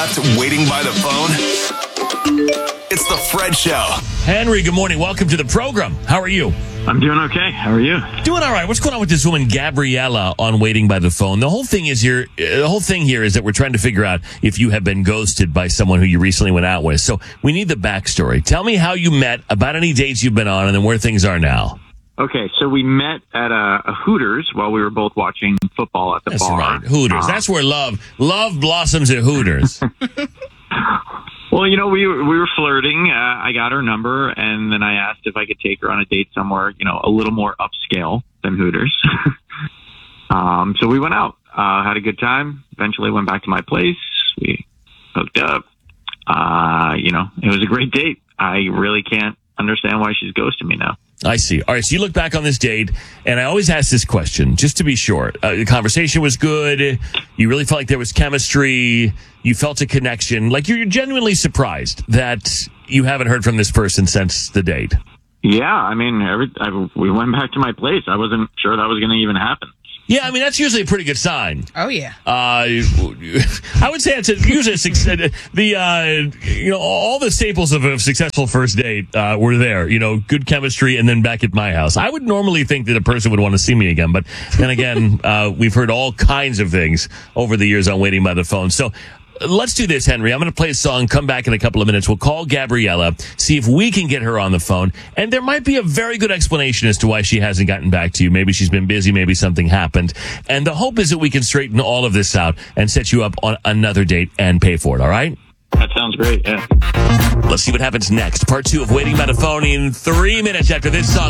left waiting by the phone? It's the Fred Show. Henry, good morning. Welcome to the program. How are you? I'm doing okay. How are you? Doing all right. What's going on with this woman, Gabriella, on Waiting by the Phone? The whole thing here is that we're trying to figure out if you have been ghosted by someone who you recently went out with. So we need the backstory. Tell me how you met, about any dates you've been on, and then where things are now. Okay, so we met at a Hooters while we were both watching football at the That's bar. right. Hooters. That's where love blossoms at Hooters. Well, you know, we were flirting. I got her number, and then I asked if I could take her on a date somewhere, you know, a little more upscale than Hooters. So we went out, had a good time. Eventually went back to my place. We hooked up. You know, it was a great date. I really can't understand why she's ghosting me now. I see. All right, so you look back on this date, and I always ask this question, just to be sure. The conversation was good. You really felt like there was chemistry. You felt a connection. Like, you're genuinely surprised that you haven't heard from this person since the date. Yeah, I mean, we went back to my place. I wasn't sure that was going to even happen. Yeah, I mean, that's usually a pretty good sign. Oh, yeah. I would say it's usually all the staples of a successful first date were there. You know, good chemistry, and then back at my house. I would normally think that a person would want to see me again, but then again, we've heard all kinds of things over the years on Waiting by the Phone. So let's do this, Henry. I'm going to play a song, come back in a couple of minutes. We'll call Gabriella, see if we can get her on the phone. And there might be a very good explanation as to why she hasn't gotten back to you. Maybe she's been busy. Maybe something happened. And the hope is that we can straighten all of this out and set you up on another date and pay for it. All right? That sounds great, yeah. Let's see what happens next. Part 2 of Waiting by the Phone in 3 minutes after this song.